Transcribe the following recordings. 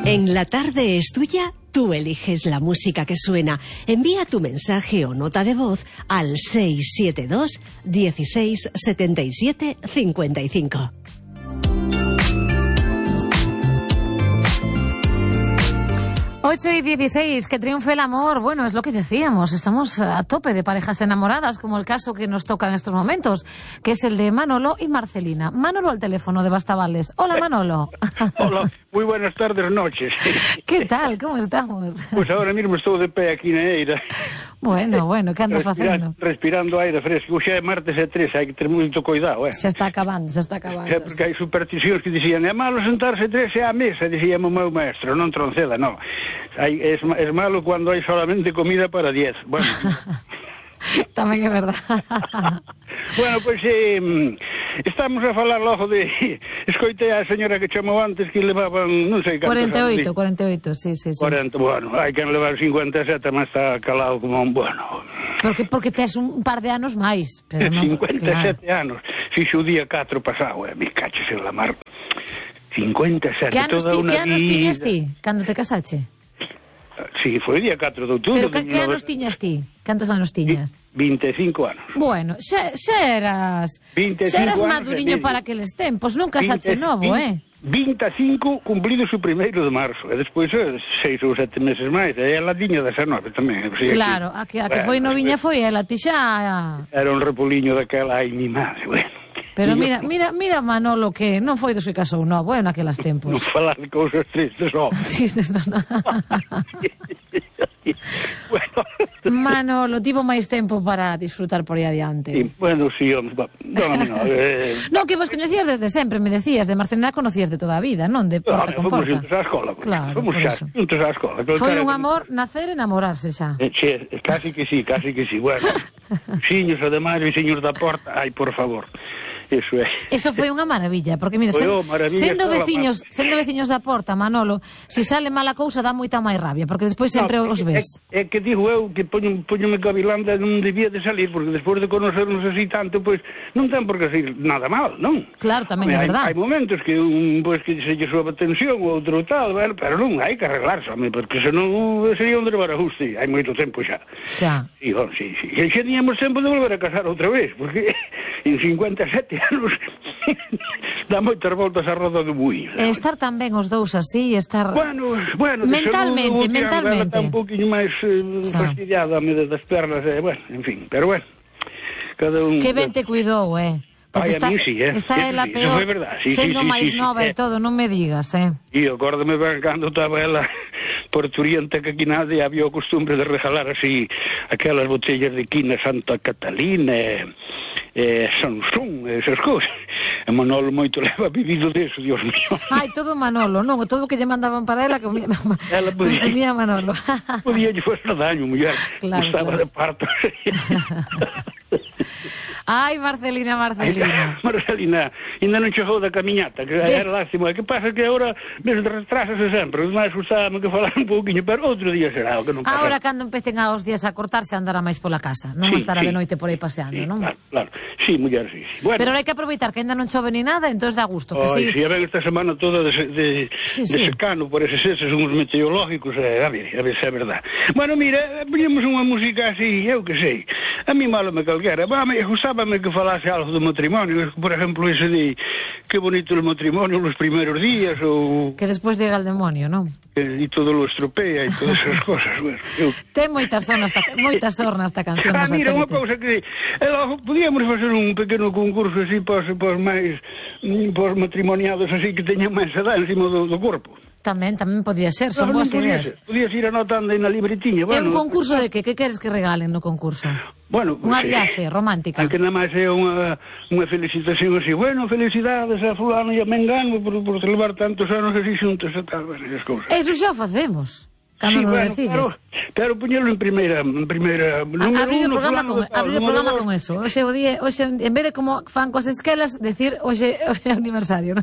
En la tarde es tuya, tú eliges la música que suena. Envía tu mensaje o nota de voz al 672 16 77 55. Ocho y 16, que triunfe el amor. Bueno, es lo que decíamos, estamos a tope de parejas enamoradas, como el caso que nos toca en estos momentos, que es el de Manolo y Marcelina. Manolo al teléfono de Bastavales. Hola, Manolo. Hola, muy buenas tardes, noches. ¿Qué tal? ¿Cómo estamos? Pues ahora mismo estoy de pé aquí na eira. Bueno, que andas facendo? Respirando aire fresco. Xa é martes e 3, hai que ter moito cuidado, Se está acabando. É porque hai supersticións que dicían, é malo sentarse 3 á mesa, dicía o meu maestro, non Tronceda, non. Es malo cuando hay solamente comida para 10. Bueno. Tamén é verdad. Bueno, pois estamos a falar logo de... Escoitei a señora que chamou antes que levaban, non sei cantos 48, sí. 40, bueno, hai que levar 57, mas está calado como un bueno. Porque tes un par de anos máis. Pero 57 anos. Fixo o día 4 pasado, me caches en la mar. 57, toda unha vida. Que anos tiñas ti, cando te casache? Sí, foi o día 4 de outubro. Pero que anos tiñas ti? Cantos anos tiñas? 25 anos. Bueno, xa eras maduriño para aqueles tempos, non casache novo, 25 cumplidos o 1º de marzo, e despois 6 ou 7 meses máis, e ela tiña 19 tamén. Claro, a que foi noviña foi ela, ti xa... Era un repoliño daquela, ai, mi madre, bueno. Pero mira Manolo, que non foi dos que casou novo, naquelas tempos. Non falar de cousas tristes, non. Tristes, non. Bueno. Manolo, tivo máis tempo para disfrutar por aí adiante. Sí, bueno, sí, non. Non, que vos coñecías desde sempre, me decías, de Marcelina conocías de toda a vida, non? De porta con porta. Fomos juntos á escola. Claro, fomos juntos á escola. Foi un amor nacer e enamorarse xa. Casi que sí. Bueno, xiños ademais, veciños da porta, ai, por favor. Eso foi unha maravilla, porque mira, sendo veciños da porta, Manolo, se sale mala cousa dá moita máis rabia, porque despois sempre os ves. É que digo eu que poñome cavilando e non debía de salir, porque despois de conocernos así tanto, pois non ten por que ser nada mal, non? Claro, tamén é verdade. Hai momentos que que se lle sobe a tensión, o outro tal, bueno, pero non, hai que arreglarse, porque senón sería un desbarajuste, hai moito tempo xa. Xa. Sí. E xa tiñamos tempo de volver a casar outra vez, porque en 57 anos dá moitas voltas a roda do bui. Estar tan ben os dous así, estar... Bueno, mentalmente. Ela está un poquinho máis fastidiada das pernas, bueno, en fin, pero bueno, cada un... Que ben te cuidou, Porque está ela peor, sendo máis nova e todo, non me digas, E acórdame ben cando estaba ela por Turiente, que aquí nadie había o costumbre de regalar así aquelas botellas de quina Santa Catalina Sansón, esas cousas. E Manolo moito leva vivido deso, Dios mío. Ai, todo Manolo, non, todo o que lle mandaban para ela consumía Manolo. Podía lle fazer daño, muller. Claro, estaba de parto. Ai, Marcelina. Marcelina, ainda non chegou da camiñata, que era lástima. Que pasa que agora retrásase sempre. Mas gustábame que falar un pouquinho, pero outro día será o que non pasa. Agora, cando empecen aos días a cortarse, andará máis pola casa. Non estará de noite por aí paseando, non? Claro. Sí, muller, sí. Bueno. Pero hai que aproveitar que ainda non chove ni nada, entón dá gusto. Si, a ver, esta semana toda de secano por eses uns meteorológicos, a ver se é verdade. Bueno, mira, poñemos unha música así, eu que sei. A mí malo-me calquera. Gustábame que falase algo do matrimonio, por exemplo, ese de que bonito el matrimonio los primeros días, ou... Que despois llega el demonio, non? E todo lo estropea e todas esas cosas. Bueno, ten moitas sornas esta canción. Mira, unha cousa que... podíamos facer un pequeno concurso así para os matrimoniados así que teñan máis edad encima do corpo. Tamén podía ser, son boas ideas. Podías ir anotando aí na libretiña. É un concurso de que queres que regalen no concurso? Bueno, unha viaxe romántica. Que nada máis é unha felicitación así, bueno, felicidades a fulano e a mengano por celebrar tantos anos así xuntos e tal, esas cousas. Eso xa facemos. Cando nos decides. Pero poñelo en primeira abrir o programa con eso. Oxe, en vez de como fan coas esquelas, decir oxe aniversario, non?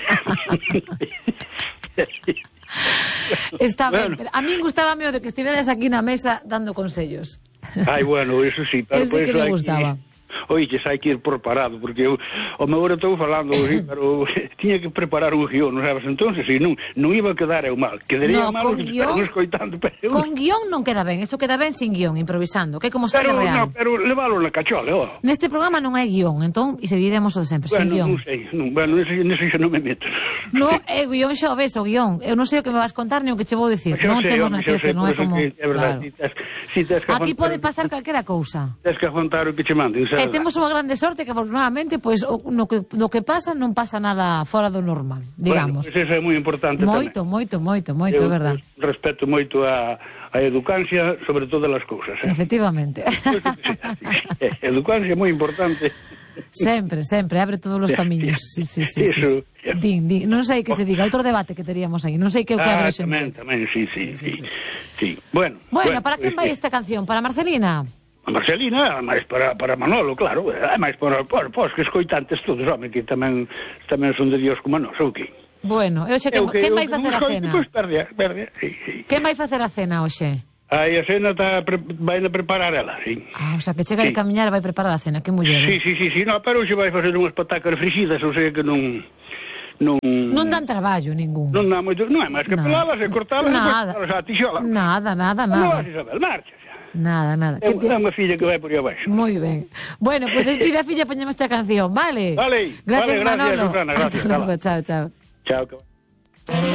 Está ben, pero a mí gustábame o de que estiveras aquí na mesa dando consellos. Ai, bueno, eso sí. Eso que me gustaba. Oiches, hai que ir preparado, porque eu, o meu hora estou falando así, pero tiña que preparar un guión, non sabes? Entonces, si non iba a quedar eu mal. Quedaría mal os guión, escoitando. Con guión non queda ben, eso queda ben sin guión, improvisando, que é como serie real. Pero leválo na cachola, Neste programa non hai guión, entón, e seguiremos o de sempre, sin guión. Non sei, nese xa non me meto. No, é guión xa o ves, o guión. Eu non sei o que me vas contar, ni o que che vou dicir. Non temos nada que decir, non é como... É verdade, aquí pode pasar calquera cousa. Tens que aguantar o que che manden. E temos unha grande sorte que, afortunadamente, pois, no que pasa, non pasa nada fora do normal, digamos. Bueno, pois eso é moi importante moito, tamén. É verdade. Eu respeto moito a educancia sobre todas as cousas. Efectivamente. Educancia é moi importante. Sempre, abre todos os camiños. Sí. Din. Non sei que se diga, outro debate que teríamos aí. Non sei que o que abre o xente. Tamén, sí. Bueno, para quen vai esta canción? Para Marcelina? A Marcelina, máis para Manolo, claro, máis para os que escoitantes todos, home, que tamén son de Dios como nós, ou que? Bueno, eu xe, quen vai facer a cena? Pois perde, sí. Quen vai facer a cena hoxe? A cena vai a preparar ela, sí. O sea, que chega de camiñar e vai preparar a cena, que muller. Sí, no, pero hoxe vai facer unhas patacas frixidas, ou sea que non dan traballo ningún. Non dá moito, non é máis que pelalas e cortalas e depois a tixola. Nada. Non vas, Isabel, marcha. Nada. É unha filla que vai por aí abaixo. Moi ben. Bueno, pues despide a filla, poñemos esta canción, vale? Vale, gracias, Manolo. Susana, gracias. Chao. Chao.